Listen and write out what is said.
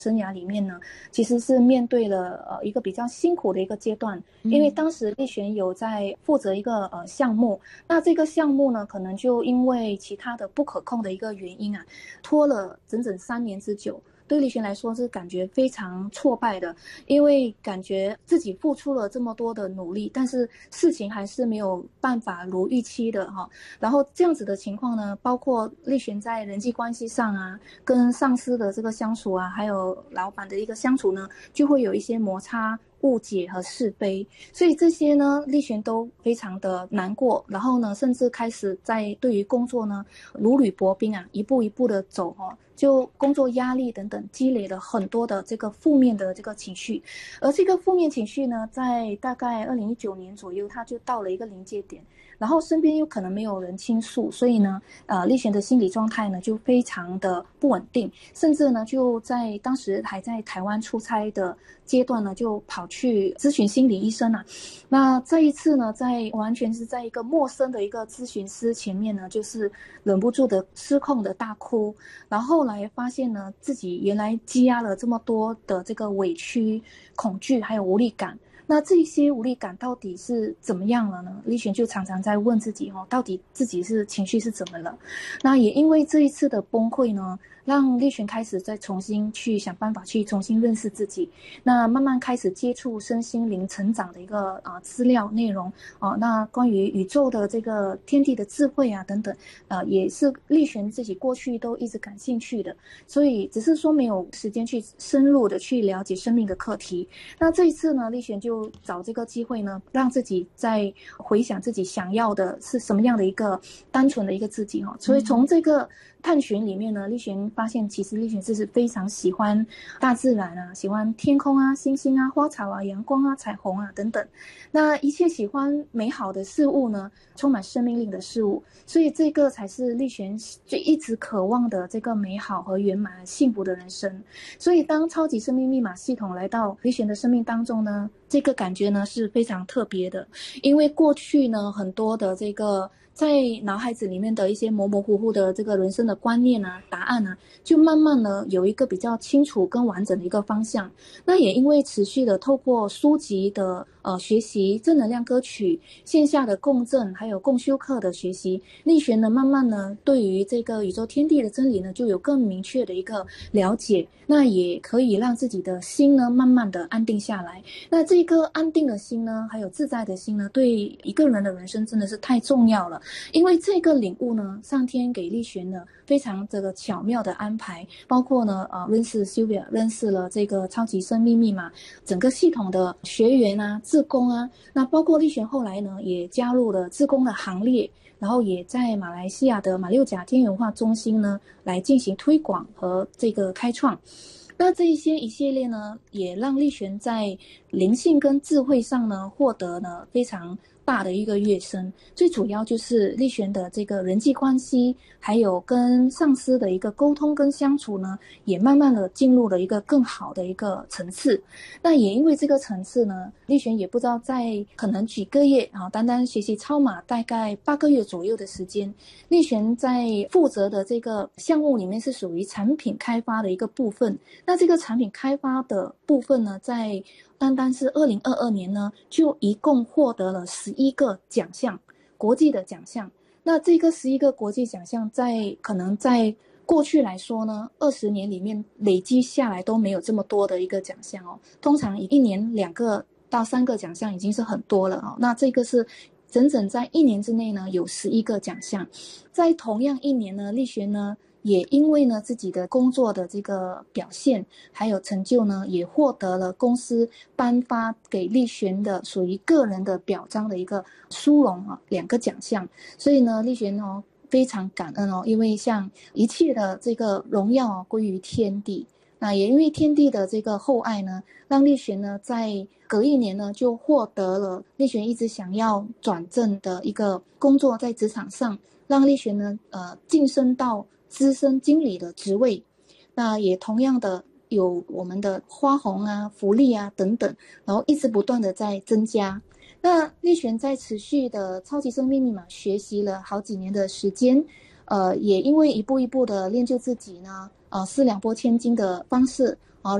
生涯里面呢，其实是面对了一个比较辛苦的一个阶段，因为当时立璇有在负责一个项目，那这个项目呢，可能就因为其他的不可控的一个原因啊，拖了整整3年之久。对立璇来说是感觉非常挫败的，因为感觉自己付出了这么多的努力，但是事情还是没有办法如预期的哈。然后这样子的情况呢，包括立璇在人际关系上啊，跟上司的这个相处啊，还有老板的一个相处呢，就会有一些摩擦、误解和是非，所以这些呢，立璇都非常的难过，然后呢，甚至开始在对于工作呢如履薄冰啊，一步一步的走哦，就工作压力等等积累了很多的这个负面的这个情绪，而这个负面情绪呢，在大概2019年左右，它就到了一个临界点。然后身边又可能没有人倾诉，所以呢，立璇的心理状态呢就非常的不稳定，甚至呢就在当时还在台湾出差的阶段呢，就跑去咨询心理医生啊。那这一次呢，在完全是在一个陌生的一个咨询师前面呢，就是忍不住的失控的大哭，然后后来发现呢，自己原来积压了这么多的这个委屈、恐惧还有无力感。那这些无力感到底是怎么样了呢？立璇就常常在问自己到底自己是情绪是怎么了？那也因为这一次的崩溃呢，让立璇开始再重新去想办法去重新认识自己，那慢慢开始接触身心灵成长的一个资料内容那关于宇宙的这个天地的智慧啊等等，也是立璇自己过去都一直感兴趣的，所以只是说没有时间去深入的去了解生命的课题。那这一次呢，立璇就找这个机会呢，让自己再回想自己想要的是什么样的一个单纯的一个自己所以从这个探寻里面呢，立璇发现其实立璇是非常喜欢大自然啊，喜欢天空啊、星星啊、花草啊、阳光啊、彩虹啊等等。那一切喜欢美好的事物呢，充满生命力的事物，所以这个才是立璇就一直渴望的这个美好和圆满幸福的人生。所以当超级生命密码系统来到立璇的生命当中呢，这个感觉呢是非常特别的，因为过去呢很多的这个在脑海子里面的一些模模糊糊的这个人生的观念啊、答案啊，就慢慢的有一个比较清楚跟完整的一个方向。那也因为持续的透过书籍的学习、正能量歌曲、线下的共振，还有共修课的学习，立璇呢慢慢呢对于这个宇宙天地的真理呢就有更明确的一个了解，那也可以让自己的心呢慢慢的安定下来。那这个安定的心呢，还有自在的心呢，对一个人的人生真的是太重要了。因为这个领悟呢，上天给立璇呢非常这个巧妙的安排，包括呢认识 Sylvia， 认识了这个超级生命密码整个系统的学员啊、志工啊，那包括立璇后来呢也加入了志工的行列，然后也在马来西亚的马六甲天文化中心呢来进行推广和这个开创。那这一系列呢，也让立璇在灵性跟智慧上呢，获得了非常大的一个跃升。最主要就是立璇的这个人际关系，还有跟上司的一个沟通跟相处呢，也慢慢的进入了一个更好的一个层次。那也因为这个层次呢，立璇也不知道在可能几个月单单学习超码大概8个月左右的时间，立璇在负责的这个项目里面是属于产品开发的一个部分。那这个产品开发的部分呢，在单单是2022年呢，就一共获得了11个奖项，国际的奖项。那这个11个国际奖项可能在过去来说呢，20年里面累积下来都没有这么多的一个奖项通常一年2个到3个奖项已经是很多了那这个是整整在1年之内呢有11个奖项。在同样一年呢，立璇呢也因为呢自己的工作的这个表现还有成就呢，也获得了公司颁发给立璇的属于个人的表彰的一个殊荣2个奖项。所以呢，立璇非常感恩因为像一切的这个荣耀归于天地。那也因为天地的这个厚爱呢，让立璇呢在隔1年呢就获得了立璇一直想要转正的一个工作，在职场上让立璇呢晋升到资深经理的职位。那也同样的有我们的花红啊、福利啊等等，然后一直不断的在增加。那立璇在持续的超级生命密码学习了好几年的时间，也因为一步一步的练就自己呢，四两拨千斤的方式，